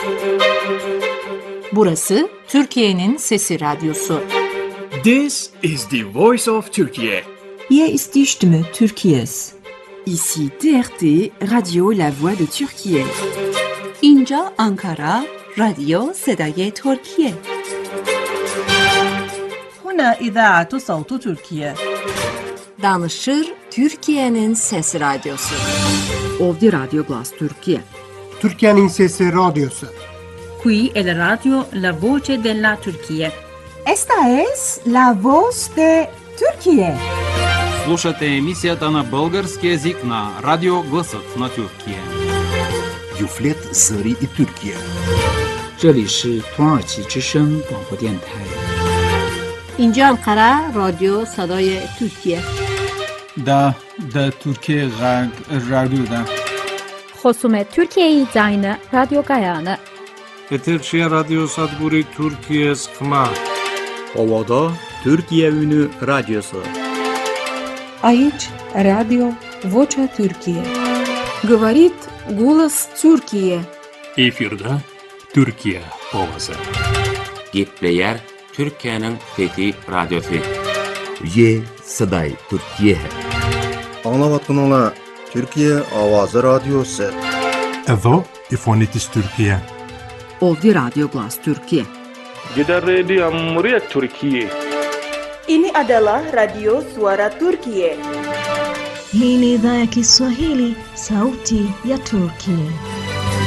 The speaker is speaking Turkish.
Burası Türkiye'nin Sesi Radyosu. This is the voice of Turkey. Hier ist die Stimme Türkiye's. Ici TRT, Radio La Voix de Türkiye. اینجا آنکارا، رادیو صدای ترکیه. هنا إذاعة صوت تركيا. Danışır Türkiye'nin Sesi Radyosu. Ovdje Radio Glas Türkiye. Türkiye'nin Sesi Radyosu. Qui è la radio La Voce della Turchia. Esta es La Voz de Turquía. Слушате емисията на български език на Радио Гласът на Тюркия. Юфлет Зари и Türkiye. 这里是土耳其之声广播电台。 اینجا Ankara رادیو صدای ترکیه. دا Türkiye Radyo'da. Хоsumet Türkiye'yi zayını Radyo Gayanı. Eterşehir Radyo Sadguri Türkiye Skma. Ovada Türkiye Ünü Radyosu. Aici Radio Vocea Türkiye. Говорит голос Türkiye. Efirde Türkiye Ovası. Gitleyer Türkiye'nin Fethi Radyosu. Ye Saday Türkiye. Anlavatkanlar Türkiye Avazı Radyosu. Evo İfonitis Türkiye. Ovdje Radio Glas Türkiye. Gider Radio Muryat Türkiye. Ini adalah Radio Suara Turkiye. Hii ni idhaa ya Kiswahili, Sauti ya Turkiye.